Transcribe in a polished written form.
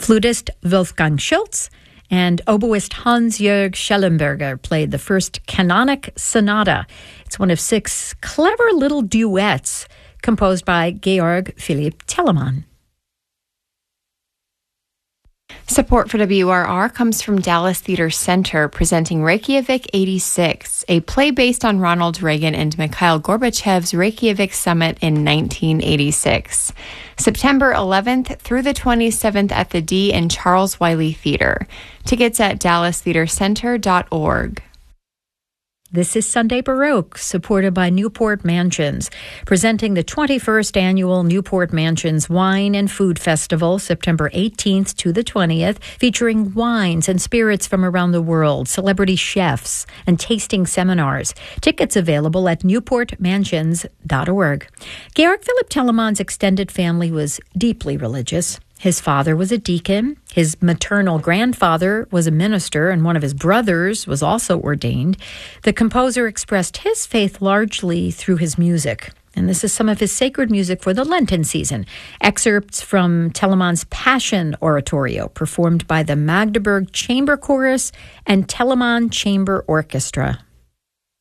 Flutist Wolfgang Schultz and oboist Hans-Jörg Schellenberger played the first canonic sonata. It's one of 6 clever little duets composed by Georg Philipp Telemann. Support for WRR comes from Dallas Theater Center, presenting Reykjavik 86, a play based on Ronald Reagan and Mikhail Gorbachev's Reykjavik Summit in 1986. September 11th through the 27th at the D and Charles Wiley Theater. Tickets at dallastheatercenter.org. This is Sunday Baroque, supported by Newport Mansions, presenting the 21st Annual Newport Mansions Wine and Food Festival, September 18th to the 20th, featuring wines and spirits from around the world, celebrity chefs, and tasting seminars. Tickets available at newportmansions.org. Georg Philipp Telemann's extended family was deeply religious. His father was a deacon, his maternal grandfather was a minister, and one of his brothers was also ordained. The composer expressed his faith largely through his music. And this is some of his sacred music for the Lenten season. Excerpts from Telemann's Passion Oratorio, performed by the Magdeburg Chamber Chorus and Telemann Chamber Orchestra.